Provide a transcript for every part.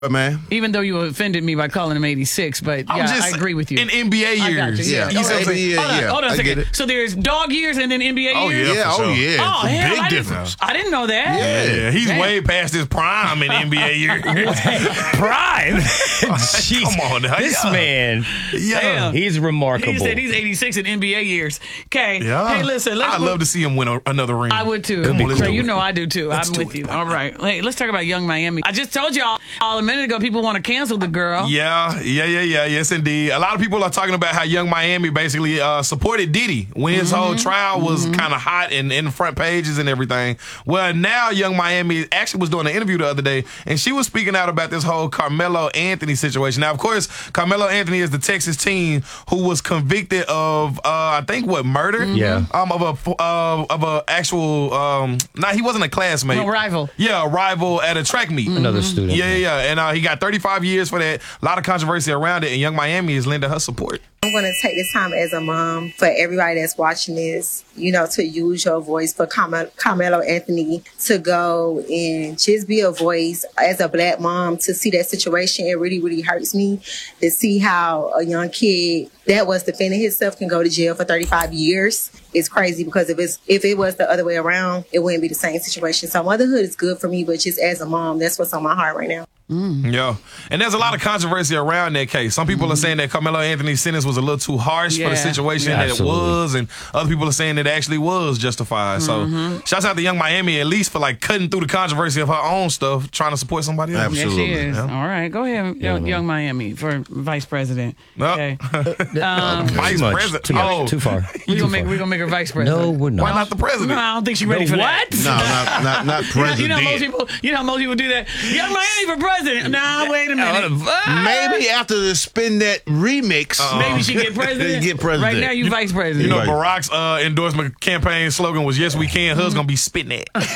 man. Even though you offended me by calling him 86, but yeah, I agree with you. In NBA years. Yeah. Hold on a I get second. it. So there's dog years and then NBA years? Yeah, for sure. Oh, hell, Big difference. I didn't know that. Yeah, he's way past his prime in NBA years. Prime. Jeez. Come on, now. This man, Damn. he's remarkable. He said he's 86 in NBA years. Okay. Yeah. Hey, listen. I'd love to see him win another ring. I would too. Trey, you know I do too. I'm with you. All right. Hey, let's talk about Young Miami. I just told y'all a minute ago people want to cancel the girl. Yeah. Yes, indeed. A lot of people are talking about how Young Miami basically supported Diddy when his whole trial was kind of hot and in the front pages and everything. Well, now Young Miami actually was doing an interview the other day, and she was speaking out about this whole Carmelo Anthony situation. Now, of course, Carmelo Anthony is the Texas teen who was convicted of, I think, murder? Yeah. Of a actual, he wasn't a classmate. No, rival. Yeah, a rival at a track meet. Another student. Yeah. And he got 35 years for that. A lot of controversy around it, and Young Miami is lending her support. I'm going to take this time as a mom for everybody that's watching this, to use your voice for Carmelo Anthony to go and just be a voice. As a black mom, to see that situation, it really, really hurts me to see how a young kid that was defending himself can go to jail for 35 years. It's crazy because if it was the other way around, it wouldn't be the same situation. So motherhood is good for me, but just as a mom, that's what's on my heart right now. Yeah. And there's a lot of controversy around that case. Some people are saying that Carmelo Anthony's sentence was a little too harsh for the situation that it was, and other people are saying that it actually was justified. So shouts out to Young Miami, at least for cutting through the controversy of her own stuff, trying to support somebody else. Absolutely. Yes, she is. Yeah. All right. Go ahead, Young Miami for vice president. No. Okay. Vice president. Too far. We're gonna make her vice president. No, we're not. Why not the president? No, I don't think she's ready for that. No, not president. You know how most people do that. Young Miami for president. Nah, wait a minute. Maybe after the Spin That remix, Maybe she get president. Get president. Right now, you vice president. You know, Barack's endorsement campaign slogan was "Yes, we can." Hers gonna be spitting it. I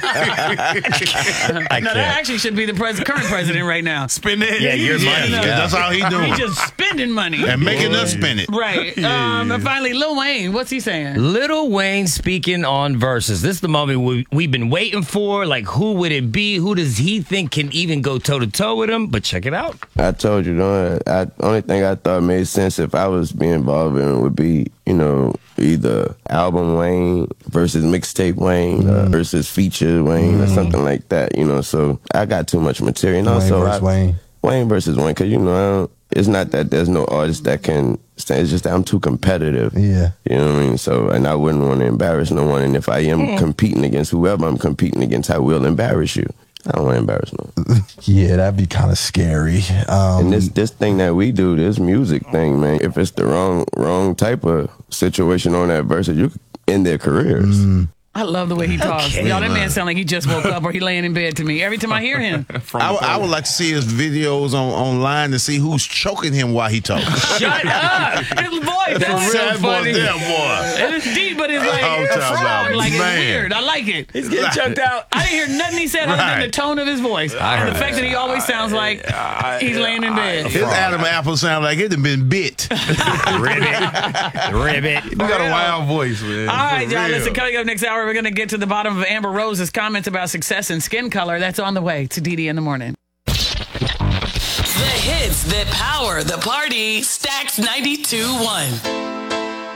No, can't. that actually should be the current president right now. Spin it. Yeah, you're Yeah, money. that's all he doing. He's just spending money. And making us spin it. Right. And finally, Lil Wayne, what's he saying? Lil Wayne speaking on Versus. This is the moment we've been waiting for. Who would it be? Who does he think can even go toe-to-toe with him? But check it out. I told you, only thing I thought made sense if I was being involved in it would be, either album Wayne versus mixtape Wayne versus feature Wayne or something like that, So I got too much material. Wayne versus Wayne, because, it's not that there's no artist that can stand. It's just that I'm too competitive. Yeah. You know what I mean? So, and I wouldn't want to embarrass no one. And if I am competing against whoever I'm competing against, I will embarrass you. I don't want to embarrass no one. Yeah, that'd be kind of scary. And this thing that we do, this music thing, man, if it's the wrong type of situation on that verse, you could end their careers. I love the way he talks. Y'all, that man sound like he just woke up or he laying in bed to me every time I hear him. I would like to see his videos online to see who's choking him while he talks. Shut up! His voice, that's so funny. And it's deep, but it's like a frog. Like, it's weird. I like it. He's getting choked out. I didn't hear nothing he said other than the tone of his voice. And the fact that he always sounds like he's laying in bed. His Adam Apple sound like it had been bit. Ribbit. You got a wild voice, man. All right, y'all. Listen, coming up next hour, we're going to get to the bottom of Amber Rose's comments about success and skin color. That's on the way to DD in the morning. The hits that power the party. Stacks 92.1.